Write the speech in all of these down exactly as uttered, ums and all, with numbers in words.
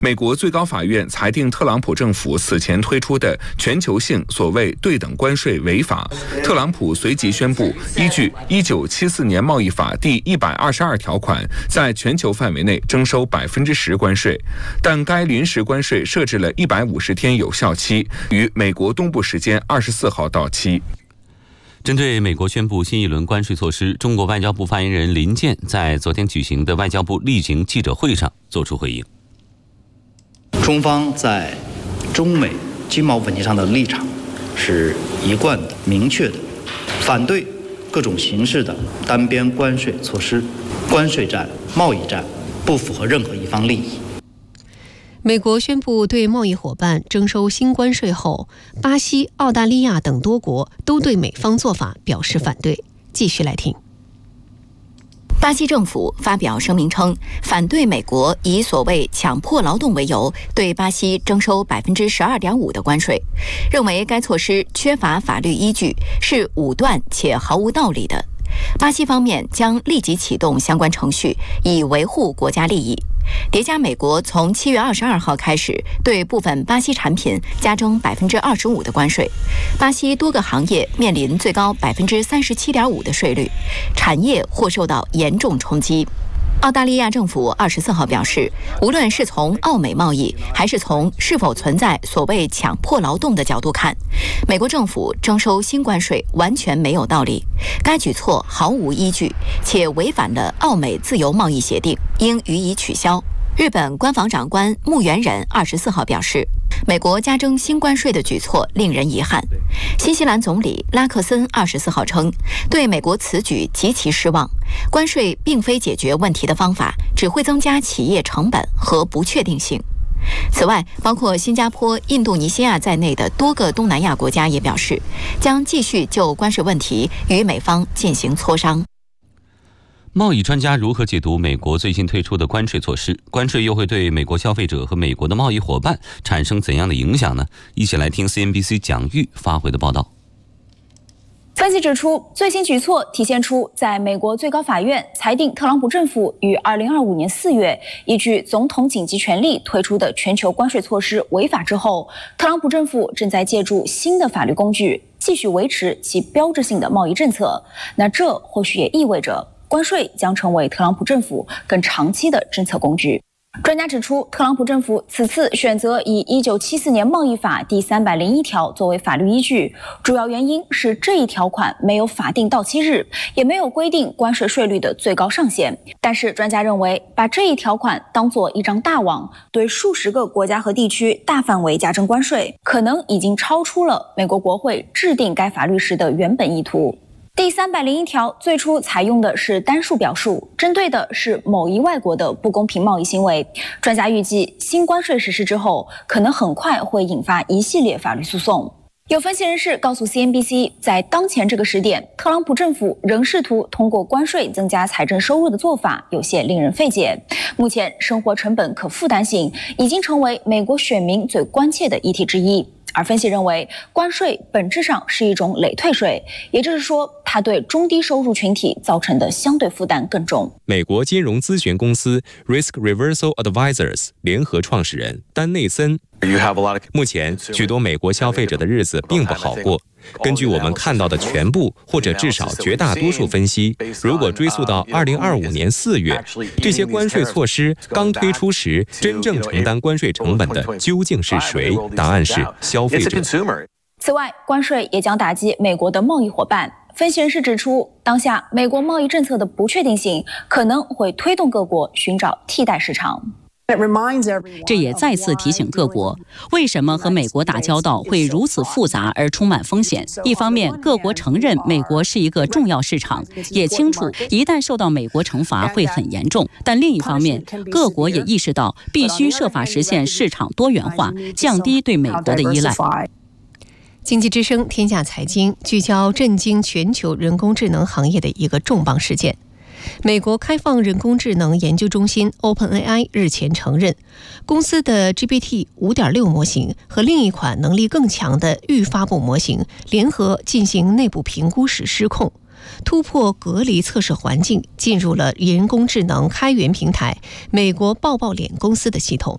美国最高法院裁定特朗普政府此前推出的全球性所谓对等关税违法。特朗普随即宣布，依据一九七四年贸易法第一百二十二条款，在全球范围内征收百分之十关税，但该临时关税设置了一百五十天有效期，于美国东部时间二十四号到期。 针对美国宣布新一轮关税措施，中国外交部发言人林健在昨天举行的外交部例行记者会上作出回应。 中方在中美经贸问题上的立场是一贯的、明确的，反对各种形式的单边关税措施。关税战、贸易战不符合任何一方利益。 美国宣布对贸易伙伴征收新关税后，巴西、澳大利亚等多国都对美方做法表示反对。继续来听。 巴西政府发表声明称，反对美国以所谓强迫劳动为由对巴西征收百分之十二点五的关税，认为该措施缺乏法律依据，是武断且毫无道理的。巴西方面将立即启动相关程序，以维护国家利益。叠加美国从七月二十二号开始对部分巴西产品加征百分之二十五的关税，巴西多个行业面临最高百分之三十七点五的税率，产业或受到严重冲击。澳大利亚政府二十四号表示，无论是从澳美贸易，还是从是否存在所谓强迫劳动的角度看，美国政府征收新关税完全没有道理，该举措毫无依据，且违反了澳美自由贸易协定，应予以取消。日本官房长官木原忍二十四号表示，美国加征新关税的举措令人遗憾。新西兰总理拉克森二十四号称，对美国此举极其失望，关税并非解决问题的方法，只会增加企业成本和不确定性。此外，包括新加坡、印度尼西亚在内的多个东南亚国家也表示，将继续就关税问题与美方进行磋商。 贸易专家如何解读美国最新推出的关税措施？关税又会对美国消费者和美国的贸易伙伴产生怎样的影响呢？一起来听 C N B C 蒋玉发回的报道。 分析指出，最新举措体现出在美国最高法院裁定特朗普政府于二零二五年四月依据总统紧急权力推出的全球关税措施违法之后，特朗普政府正在借助新的法律工具继续维持其标志性的贸易政策。那这或许也意味着关税将成为特朗普政府更长期的政策工具。专家指出，特朗普政府此次选择以一九七四年贸易法第三百零一条作为法律依据，主要原因是这一条款没有法定到期日，也没有规定关税税率的最高上限。但是专家认为，把这一条款当作一张大网，对数十个国家和地区大范围加征关税，可能已经超出了美国国会制定该法律时的原本意图。第三百零一条最初采用的是单数表述，针对的是某一外国的不公平贸易行为。专家预计，新关税实施之后，可能很快会引发一系列法律诉讼。有分析人士告诉 C N B C， 在当前这个时点，特朗普政府仍试图通过关税增加财政收入的做法有些令人费解。目前，生活成本可负担性已经成为美国选民最关切的议题之一。而分析认为，关税本质上是一种累退税，也就是说，它对中低收入群体造成的相对负担更重。 美国金融咨询公司 Risk Reversal Advisors 联合创始人丹内森，目前许多美国消费者的日子并不好过。根据我们看到的全部或者至少绝大多数分析，如果追溯到二零二五年四月，这些关税措施刚推出时，真正承担关税成本的究竟是谁？答案是消费者。 此外，关税也将打击美国的贸易伙伴。分析人士指出，当下美国贸易政策的不确定性可能会推动各国寻找替代市场。 这也再次提醒各国，为什么和美国打交道会如此复杂而充满风险。一方面，各国承认美国是一个重要市场，也清楚一旦受到美国惩罚会很严重，但另一方面，各国也意识到必须设法实现市场多元化，降低对美国的依赖。 经济之声天下财经聚焦震惊全球人工智能行业的一个重磅事件。美国开放人工智能研究中心 OpenAI 日前承认，公司的 G P T 五点六 模型和另一款能力更强的预发布模型联合进行内部评估时失控，突破隔离测试环境，进入了人工智能开源平台美国抱抱脸公司的系统。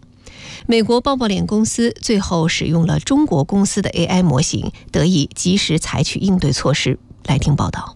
美国抱抱脸公司最后使用了中国公司的 A I 模型，得以及时采取应对措施。来听报道。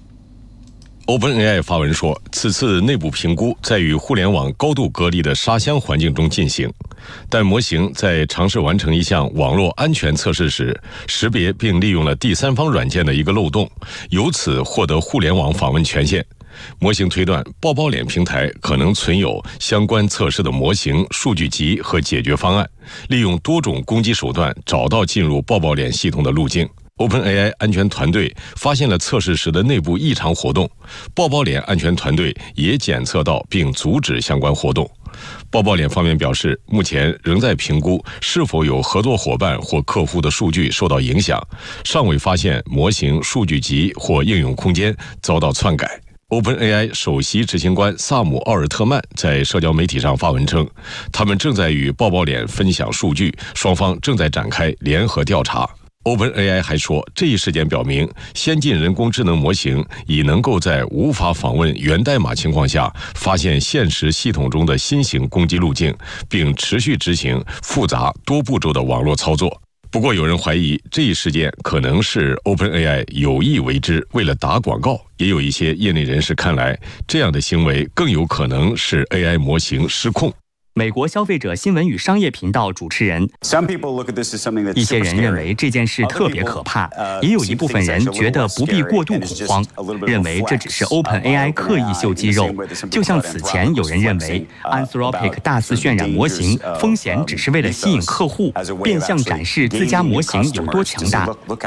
OpenAI 发文说，此次内部评估在与互联网高度隔离的沙箱环境中进行，但模型在尝试完成一项网络安全测试时，识别并利用了第三方软件的一个漏洞，由此获得互联网访问权限。模型推断，抱抱脸平台可能存有相关测试的模型、数据集和解决方案，利用多种攻击手段找到进入抱抱脸系统的路径。OpenAI 安全团队发现了测试时的内部异常活动，抱抱脸安全团队也检测到并阻止相关活动。抱抱脸方面表示，目前仍在评估是否有合作伙伴或客户的数据受到影响，尚未发现模型、数据集或应用空间遭到篡改。OpenAI 首席执行官萨姆·奥尔特曼在社交媒体上发文称，他们正在与抱抱脸分享数据，双方正在展开联合调查。OpenAI 还说，这一事件表明，先进人工智能模型已能够在无法访问源代码情况下，发现现实系统中的新型攻击路径，并持续执行复杂多步骤的网络操作。不过，有人怀疑这一事件可能是 OpenAI 有意为之，为了打广告。也有一些业内人士看来，这样的行为更有可能是 A I 模型失控。 美国消费者新闻与商业频道主持人，一些人认为这件事特别可怕，也有一部分人觉得不必过度恐慌，认为这只是 OpenAI 刻意秀肌肉，就像此前有人认为 Anthropic 大肆渲染模型风险只是为了吸引客户，变相展示自家模型有多强大。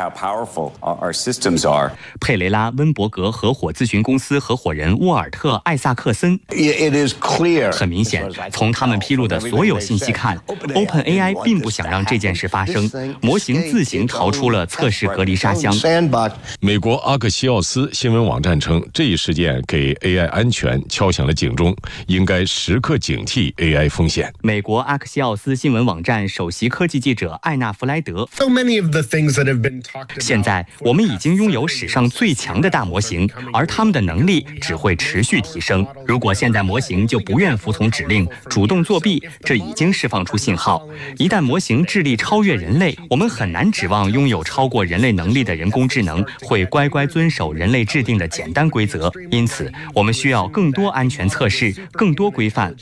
佩雷拉温伯格合伙咨询公司合伙人沃尔特·艾萨克森，很明显，从他们披露的所有信息看 ，OpenAI 并不想让这件事发生，模型自行逃出了测试隔离沙箱。 美国阿克西奥斯新闻网站称，这一事件给 A I 安全敲响了警钟，应该时刻警惕 A I 风险。 美国阿克西奥斯新闻网站首席科技记者艾纳弗莱德，现在我们已经拥有史上最强的大模型，而他们的能力只会持续提升。如果现在模型就不愿服从指令，主动作弊，这已经释放出信号。一旦模型智力超越人类，我们很难指望拥有超过人类能力的人工智能会乖乖遵守人类制定的简单规则。因此，我们需要更多安全测试，更多规范。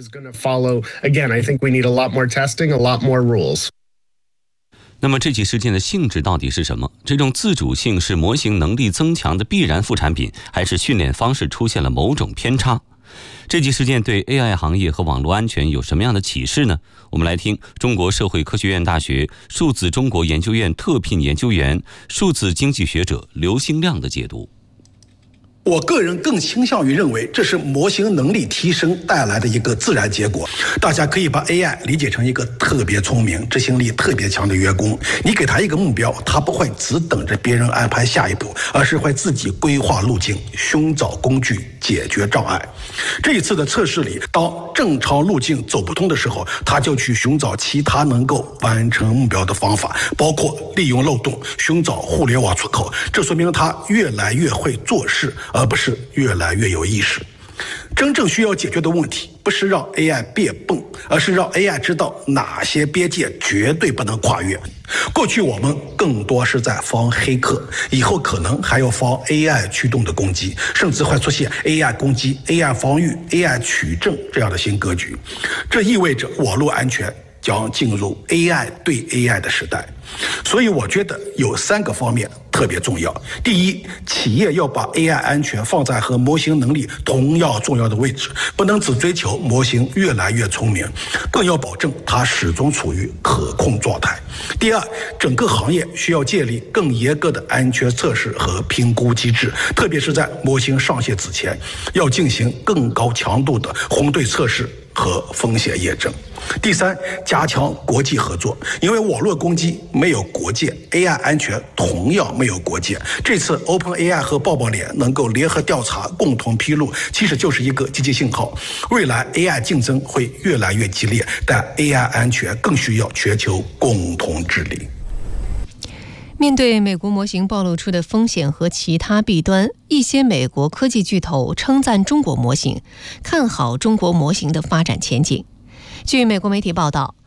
那么这起事件的性质到底是什么？这种自主性是模型能力增强的必然副产品，还是训练方式出现了某种偏差？这起事件对 A I 行业和网络安全有什么样的启示呢？我们来听中国社会科学院大学数字中国研究院特聘研究员、数字经济学者刘兴亮的解读。 我个人更倾向于认为，这是模型能力提升带来的一个自然结果。大家可以把 A I 理解成一个特别聪明、执行力特别强的员工。你给他一个目标，他不会只等着别人安排下一步，而是会自己规划路径，寻找工具，解决障碍。这一次的测试里，当正常路径走不通的时候，他就去寻找其他能够完成目标的方法，包括利用漏洞，寻找互联网出口。这说明他越来越会做事，而不是越来越有意识。真正需要解决的问题，不是让 A I 变笨，而是让 A I 知道哪些边界绝对不能跨越。过去我们更多是在防黑客，以后可能还要防 A I 驱动的攻击，甚至会出现 A I 攻击、A I 防御、A I 取证这样的新格局。这意味着网络安全将进入 A I 对 A I 的时代。所以我觉得有三个方面特别重要。第一，企业要把 A I 安全放在和模型能力同样重要的位置，不能只追求模型越来越聪明，更要保证它始终处于可控状态。第二，整个行业需要建立更严格的安全测试和评估机制，特别是在模型上线之前，要进行更高强度的红队测试和风险验证。第三，加强国际合作，因为网络攻击没有国界， A I 安全同样没有国界。这次 OpenAI 和抱抱脸能够联合调查、共同披露，其实就是一个积极信号。未来 A I 竞争会越来越激烈，但 A I 安全更需要全球共同治理。 面对美国模型暴露出的风险和其他弊端，一些美国科技巨头称赞中国模型，看好中国模型的发展前景。 据美国媒体报道，